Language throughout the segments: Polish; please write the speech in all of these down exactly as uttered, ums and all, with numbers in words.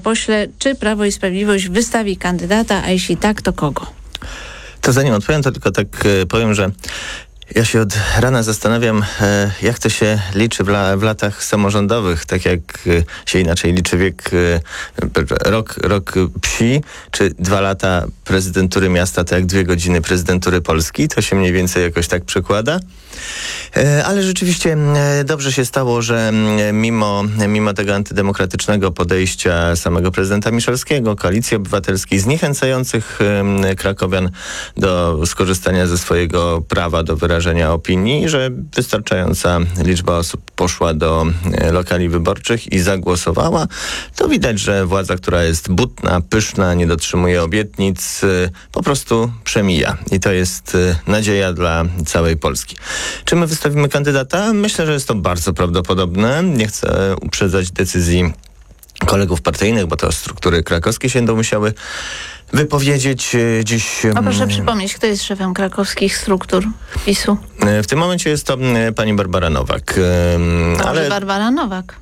pośle, czy Prawo i Sprawiedliwość wystawi kandydata, a jeśli tak, to kogo? To zanim odpowiem, to tylko tak powiem, że ja się od rana zastanawiam, jak to się liczy w, la, w latach samorządowych, tak jak się inaczej liczy wiek, rok, rok psi, czy dwa lata prezydentury miasta, to jak dwie godziny prezydentury Polski, to się mniej więcej jakoś tak przekłada. Ale rzeczywiście dobrze się stało, że mimo, mimo tego antydemokratycznego podejścia samego prezydenta Miszalskiego, Koalicji Obywatelskiej, zniechęcających krakowian do skorzystania ze swojego prawa do wyrażenia opinii, że wystarczająca liczba osób poszła do lokali wyborczych i zagłosowała, to widać, że władza, która jest butna, pyszna, nie dotrzymuje obietnic, po prostu przemija. I to jest nadzieja dla całej Polski. Czy my wystawimy kandydata? Myślę, że jest to bardzo prawdopodobne. Nie chcę uprzedzać decyzji kolegów partyjnych, bo to struktury krakowskie się będą musiały wypowiedzieć dziś. A proszę przypomnieć, kto jest szefem krakowskich struktur PiSu? W tym momencie jest to pani Barbara Nowak. To ale Barbara Nowak.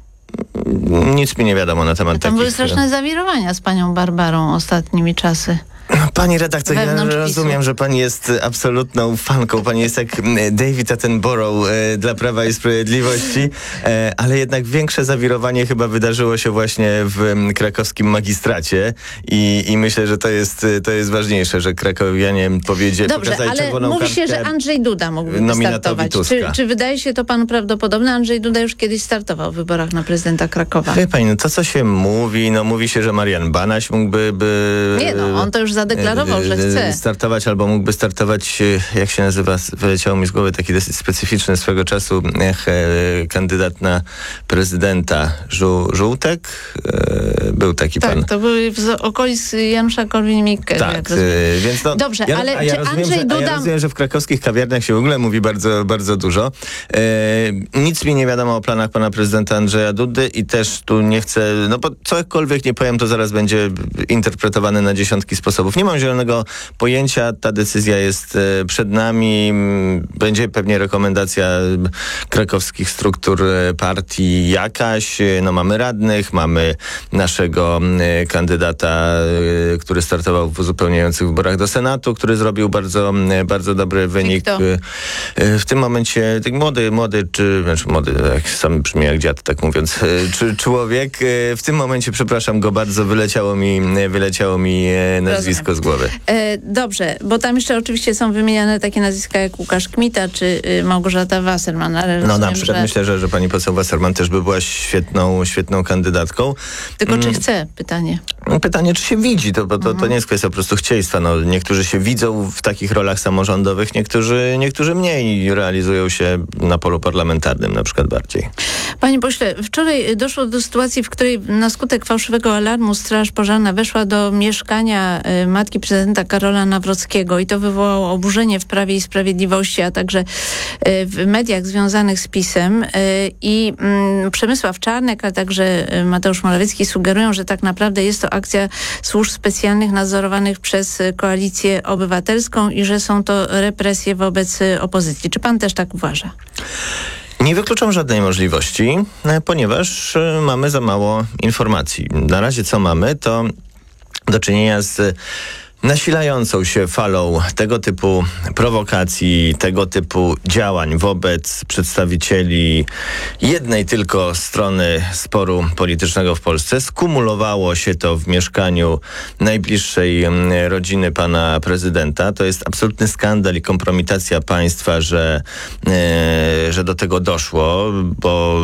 Nic mi nie wiadomo na temat Tam takich... były straszne zawirowania z panią Barbarą ostatnimi czasy. Pani redaktor, ja rozumiem, PiSu. że pani jest absolutną fanką. Pani jest jak David Attenborough e, dla Prawa i Sprawiedliwości, e, ale jednak większe zawirowanie chyba wydarzyło się właśnie w m, krakowskim magistracie i, i myślę, że to jest, to jest ważniejsze, że krakowianie powiedzieli, Dobrze, pokazali ale czerwoną mówi kartkę się, że Andrzej Duda mógłby nominatowi startować. Czy, Tuska. czy wydaje się to panu prawdopodobne? Andrzej Duda już kiedyś startował w wyborach na prezydenta Krakowa. Wie pani, no to co się mówi, no mówi się, że Marian Banaś mógłby... By, Nie no, on to już zadeklarował, że chce. Startować albo mógłby startować, jak się nazywa, wyleciało mi z głowy taki dosyć specyficzny swego czasu ech, e, kandydat na prezydenta Żół, Żółtek. E, był taki tak, pan. Tak, to były w okolic Janusza Korwin-Mikke. Tak, e, więc no... Dobrze, ja, ale ja czy rozumiem, Andrzej że, Duda... ja rozumiem, że w krakowskich kawiarniach się w ogóle mówi bardzo, bardzo dużo. E, nic mi nie wiadomo o planach pana prezydenta Andrzeja Dudy i też tu nie chcę, no bo cokolwiek nie powiem, to zaraz będzie interpretowane na dziesiątki sposobów. Nie mam zielonego pojęcia, ta decyzja jest przed nami. Będzie pewnie rekomendacja krakowskich struktur partii jakaś. No mamy radnych, mamy naszego kandydata, który startował w uzupełniających wyborach do Senatu, który zrobił bardzo, bardzo dobry wynik. W tym momencie tak młody, młody, czy znaczy młody, jak sam brzmi jak dziad, tak mówiąc, czy człowiek. W tym momencie, przepraszam go bardzo, wyleciało mi, wyleciało mi nazwisko Rozumiem. z głowy. E, dobrze, bo tam jeszcze oczywiście są wymieniane takie nazwiska jak Łukasz Kmita czy y, Małgorzata Wasserman, ale No rozumiem, na przykład że... myślę, że, że pani poseł Wasserman też by była świetną, świetną kandydatką. Tylko czy chce? Pytanie. Pytanie, czy się widzi, to, bo to, to nie jest kwestia po prostu chcieństwa. No, niektórzy się widzą w takich rolach samorządowych, niektórzy, niektórzy mniej realizują się na polu parlamentarnym na przykład bardziej. Panie pośle, wczoraj doszło do sytuacji, w której na skutek fałszywego alarmu Straż Pożarna weszła do mieszkania y, matki prezydenta Karola Nawrockiego i to wywołało oburzenie w Prawie i Sprawiedliwości, a także y, w mediach związanych z PiS-em. Y, I y, Przemysław Czarnek, a także y, Mateusz Morawiecki sugerują, że tak naprawdę jest to akcja służb specjalnych nadzorowanych przez Koalicję Obywatelską i że są to represje wobec opozycji. Czy pan też tak uważa? Nie wykluczam żadnej możliwości, ponieważ mamy za mało informacji. Na razie co mamy, to do czynienia z nasilającą się falą tego typu prowokacji, tego typu działań wobec przedstawicieli jednej tylko strony sporu politycznego w Polsce. Skumulowało się to w mieszkaniu najbliższej rodziny pana prezydenta. To jest absolutny skandal i kompromitacja państwa, że, e, że do tego doszło, bo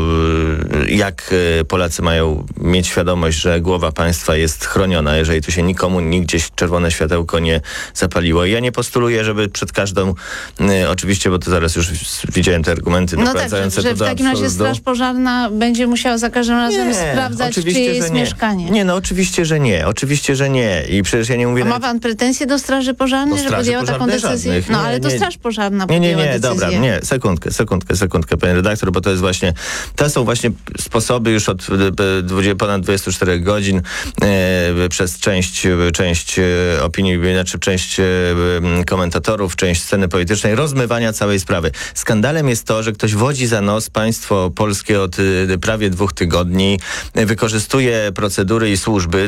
jak Polacy mają mieć świadomość, że głowa państwa jest chroniona, jeżeli tu się nikomu nigdzie czerwone światło nie zapaliło. I ja nie postuluję, żeby przed każdą, y, oczywiście, bo to zaraz już widziałem te argumenty no doprowadzające tak, że, że do w takim razie Straż Pożarna będzie musiała za każdym razem nie, sprawdzać, czyje jest nie. mieszkanie. Nie, no oczywiście, że nie. Oczywiście, że nie. I przecież ja nie mówię... A ma pan pretensje do Straży Pożarnej, do że podjęła taką decyzję? Żadnych. No nie, ale to nie, Straż Pożarna nie, podjęła nie, nie, decyzję. dobra, nie, sekundkę, sekundkę, sekundkę, panie redaktor, bo to jest właśnie, to są właśnie sposoby już od ponad dwudziestu czterech godzin e, przez część, część opinii, znaczy część komentatorów, część sceny politycznej, rozmywania całej sprawy. Skandalem jest to, że ktoś wodzi za nos państwo polskie od prawie dwóch tygodni, wykorzystuje procedury i służby